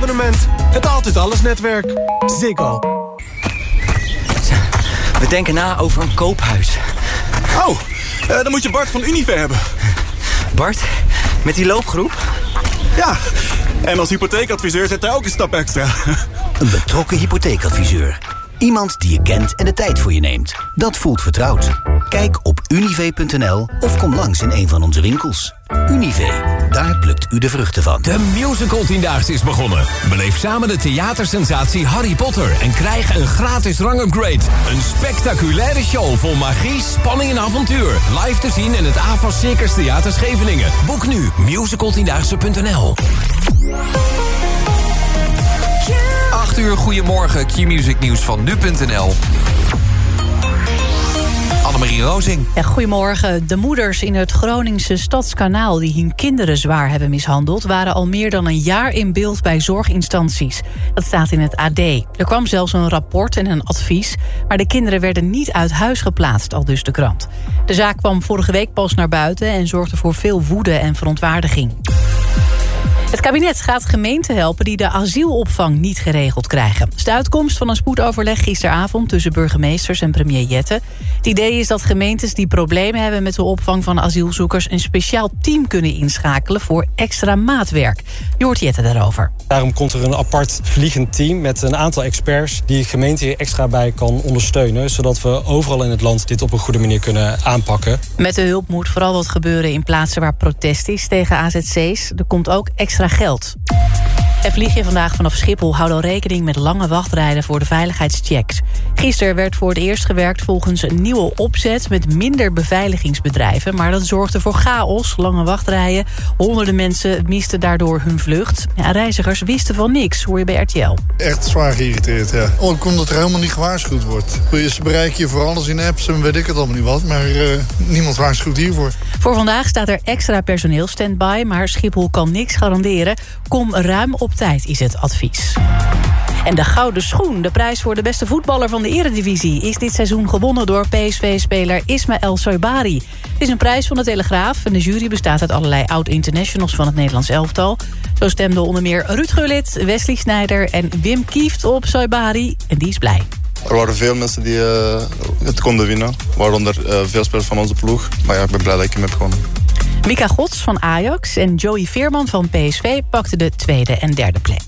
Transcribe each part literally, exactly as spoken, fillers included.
abonnement. Het Altijd Alles netwerk. Ziggo. We denken na over een koophuis. Oh, uh, dan moet je Bart van Unive hebben. Bart, met die loopgroep? Ja, en als hypotheekadviseur zet hij ook een stap extra. Een betrokken hypotheekadviseur. Iemand die je kent en de tijd voor je neemt. Dat voelt vertrouwd. Kijk op unive punt n l of kom langs in een van onze winkels. Unive, daar plukt u de vruchten van. De musical tiendaagse is begonnen. Beleef samen de theatersensatie Harry Potter en krijg een gratis rangupgrade. Een spectaculaire show vol magie, spanning en avontuur. Live te zien in het A V A S Circus Theater Scheveningen. Boek nu musical tiendaagse punt n l. acht uur, goedemorgen, Q-Music nieuws van nu punt n l. Annemarie Rozing. Ja, goedemorgen. De moeders in het Groningse Stadskanaal die hun kinderen zwaar hebben mishandeld, waren al meer dan een jaar in beeld bij zorginstanties. Dat staat in het A D. Er kwam zelfs een rapport en een advies, maar de kinderen werden niet uit huis geplaatst, aldus de krant. De zaak kwam vorige week pas naar buiten en zorgde voor veel woede en verontwaardiging. Het kabinet gaat gemeenten helpen die de asielopvang niet geregeld krijgen. Dat is de uitkomst van een spoedoverleg gisteravond tussen burgemeesters en premier Jette. Het idee is dat gemeentes die problemen hebben met de opvang van asielzoekers een speciaal team kunnen inschakelen voor extra maatwerk. Je hoort Jette daarover. Daarom komt er een apart vliegend team met een aantal experts die de gemeente hier extra bij kan ondersteunen, zodat we overal in het land dit op een goede manier kunnen aanpakken. Met de hulp moet vooral wat gebeuren in plaatsen waar protest is tegen A Z C's. Er komt ook extra geld. En vlieg je vandaag vanaf Schiphol, houd al rekening met lange wachtrijden voor de veiligheidschecks. Gisteren werd voor het eerst gewerkt volgens een nieuwe opzet met minder beveiligingsbedrijven, maar dat zorgde voor chaos, lange wachtrijen. Honderden mensen misten daardoor hun vlucht. Ja, reizigers wisten van niks, hoor je bij R T L. Echt zwaar geïrriteerd, ja. Ook omdat er helemaal niet gewaarschuwd wordt. Ze bereiken je voor alles in apps en weet ik het allemaal niet wat, maar uh, niemand waarschuwt hiervoor. Voor vandaag staat er extra personeel stand-by, maar Schiphol kan niks garanderen. Kom ruim op tijd, is het advies. En de Gouden Schoen, de prijs voor de beste voetballer van de Eredivisie, is dit seizoen gewonnen door P S V-speler Ismaël Soibari. Het is een prijs van de Telegraaf en de jury bestaat uit allerlei oud-internationals van het Nederlands elftal. Zo stemden onder meer Ruud Gullit, Wesley Sneijder en Wim Kieft op Soibari. En die is blij. Er waren veel mensen die uh, het konden winnen, waaronder uh, veel spelers van onze ploeg. Maar ja, ik ben blij dat ik hem heb gewonnen. Mika Gods van Ajax en Joey Veerman van P S V pakten de tweede en derde plek.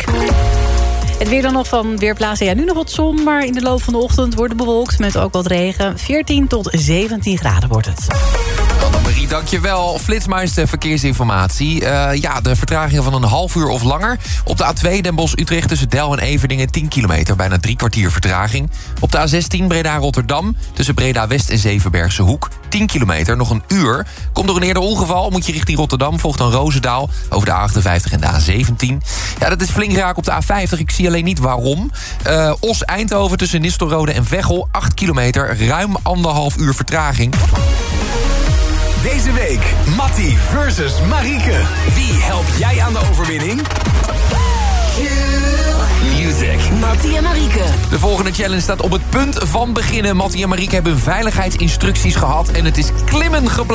Het weer dan nog van Weerplaza. Ja, nu nog wat zon, maar in de loop van de ochtend wordt het bewolkt met ook wat regen. veertien tot zeventien graden wordt het. Annemarie, dankjewel. Flitsmeister verkeersinformatie. Uh, ja, de vertragingen van een half uur of langer. Op de A twee Den Bosch-Utrecht tussen Del en Everdingen tien kilometer. Bijna drie kwartier vertraging. Op de A zestien Breda-Rotterdam tussen Breda-West en Zevenbergse Hoek. tien kilometer, nog een uur. Komt door een eerder ongeval, moet je richting Rotterdam. Volgt dan Roosendaal over de A achtenvijftig en de A zeventien. Ja, dat is flink raak op de A vijftig. Ik zie alleen niet waarom. Uh, Os-Eindhoven tussen Nistelrode en Veghel. acht kilometer, ruim anderhalf uur vertraging. Deze week, Mattie versus Marieke. Wie helpt jij aan de overwinning? Music. Mattie en Marieke. De volgende challenge staat op het punt van beginnen. Mattie en Marieke hebben veiligheidsinstructies gehad en het is klimmen gebleven.